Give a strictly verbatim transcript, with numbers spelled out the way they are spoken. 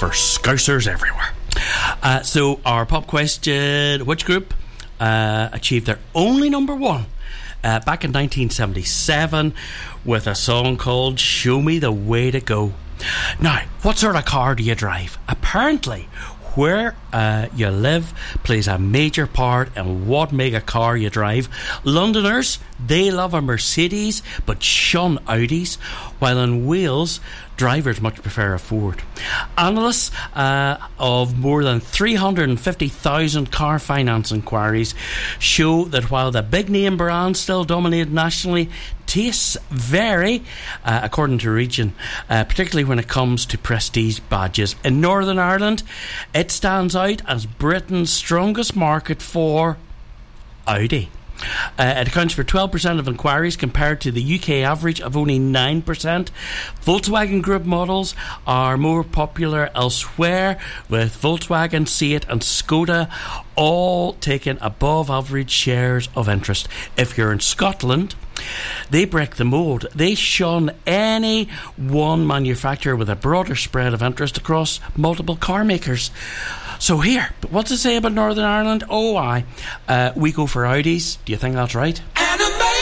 for Scousers everywhere. Uh, so our pop question: which group uh, achieved their only number one uh, back in nineteen seventy-seven with a song called "Show Me the Way to Go"? Now, what sort of car do you drive? Apparently, where uh, you live plays a major part in what mega car you drive. Londoners, they love a Mercedes but shun Audis, while in Wales, drivers much prefer a Ford. Analysts uh, of more than three hundred fifty thousand car finance inquiries show that while the big name brands still dominate nationally, tastes vary uh, according to region, uh, particularly when it comes to prestige badges. In Northern Ireland, it stands out as Britain's strongest market for Audi. Uh, it accounts for twelve percent of inquiries compared to the U K average of only nine percent. Volkswagen Group models are more popular elsewhere, with Volkswagen, Seat and Skoda all taking above average shares of interest. If you're in Scotland, they break the mould. They shun any one manufacturer with a broader spread of interest across multiple car makers. So here, what's it say about Northern Ireland? Oh, I. Uh, we go for Audis. Do you think that's right?